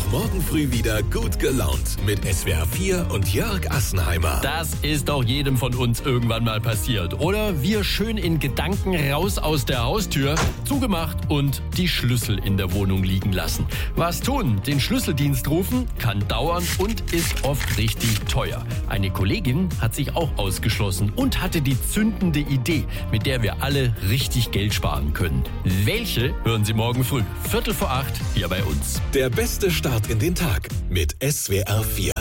morgen früh wieder gut gelaunt mit SWR 4 und Jörg Assenheimer. Das ist doch jedem von uns irgendwann mal passiert. Oder wir schön in Gedanken raus aus der Haustür, zugemacht und die Schlüssel in der Wohnung liegen lassen. Was tun? Den Schlüsseldienst rufen? Kann dauern und ist oft richtig teuer. Eine Kollegin hat sich auch ausgeschlossen und hatte die zündende Idee, mit der wir alle richtig Geld sparen können. Welche hören Sie morgen früh, 7:45 hier bei uns. Der beste Start in den Tag mit SWR 4.